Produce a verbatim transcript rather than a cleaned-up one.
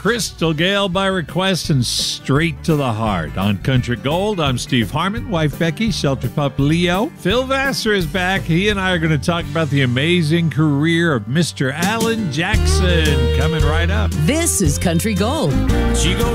Crystal Gale by request and straight to the heart. On Country Gold, I'm Steve Harmon, wife Becky, shelter pup Leo. Phil Vassar is back. He and I are going to talk about the amazing career of Mister Alan Jackson. Coming right up. This is Country Gold. She goes